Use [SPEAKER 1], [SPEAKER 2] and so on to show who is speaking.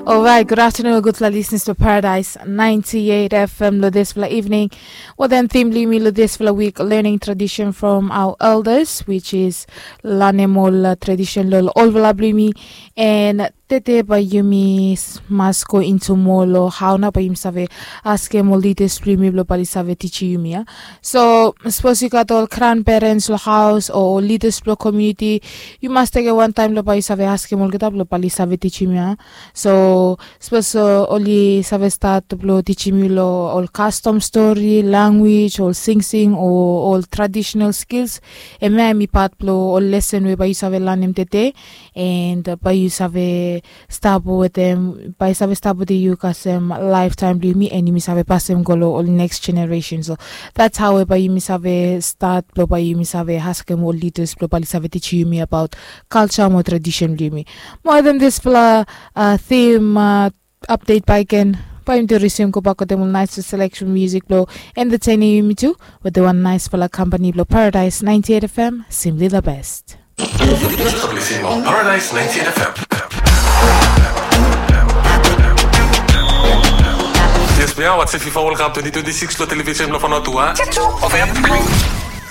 [SPEAKER 1] All right, good afternoon, good listeners to Paradise 98 FM lo this for evening. Well then theme limi lo this for week learning tradition from our elders, which is lanemol tradition lo all blimi and tete ba yumi mas go into molo how na ba yum save aske molite stream lo pali save teach yumi ya. So suppose you got all grandparents lo house or leaders lo community, you must take a one time lo pa save aske mol kitab lo pali save teach yumi ya. So suppose only save start lo teach yumi lo all custom story, language, all sing or all traditional skills. E me mi part lo all lesson we ba save lanem tete and ba save stabo with them by save stabo de you kasem lifetime do me and you save pass them go all next generation. So that's how by you save start by you save haskem all leaders globally save teach you me about culture more tradition do me more than this theme update by again by to resume ko bako dem nice selection music blow entertaining me too with the one nice for company blow Paradise 98 FM simply the best.
[SPEAKER 2] Paradise 98 FM. Yes, we are. What's if you follow up 2026 lo television lo fanotua? Of